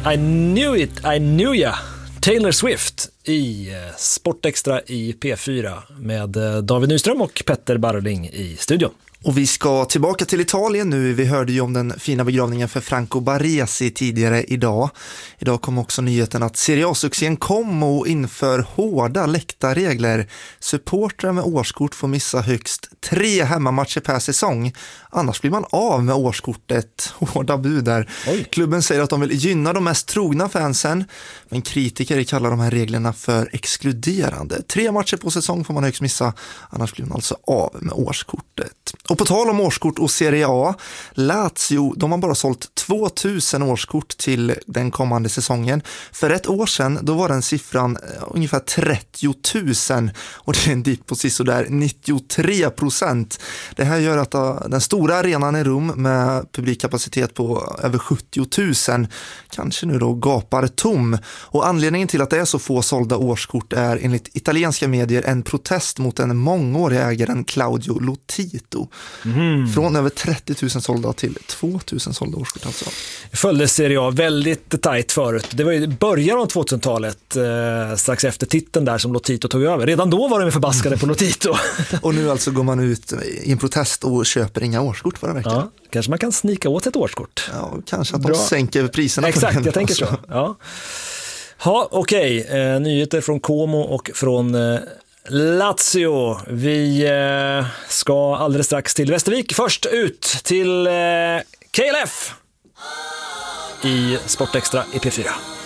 I knew ya. Taylor Swift i Sportextra i P4 med David Nyström och Petter Barling i studion. Och vi ska tillbaka till Italien nu. Vi hörde ju om den fina begravningen för Franco Baresi tidigare idag. Idag kom också nyheten att Serie A-succén Como inför hårda läktarregler. Supportrar med årskort får missa högst 3 hemmamatcher per säsong. Annars blir man av med årskortet. Hårda bud där. Klubben säger att de vill gynna de mest trogna fansen. Men kritiker kallar de här reglerna för exkluderande. 3 matcher på säsong får man högst missa. Annars blir man alltså av med årskortet. Och på tal om årskort och Serie A, Lazio, de har bara sålt 2000 årskort till den kommande säsongen. För ett år sedan, då var den siffran ungefär 30 000 och det är en dipp på sisådär 93%. Det här gör att den stora arenan i Rom med publikkapacitet på över 70 000 kanske nu då gapar tom. Och anledningen till att det är så få sålda årskort är enligt italienska medier en protest mot den mångåriga ägaren Claudio Lotito. Från över 30 000 sålda till 2 000 sålda årskort alltså. Följde Serie A väldigt tajt förut. Det var ju början av 2000-talet, strax efter titeln där som Lotito tog över. Redan då var de förbaskade på Lotito. Och nu alltså går man ut i en protest och köper inga årskort förra veckan. Ja, kanske man kan snika åt ett årskort. Ja, kanske att de sänker priserna. Exakt, på jag tänker så. Ja, okej. Nyheter från Como och från Lazio. Vi ska alldeles strax till Västervik. Först ut till KLF i Sportextra i P4.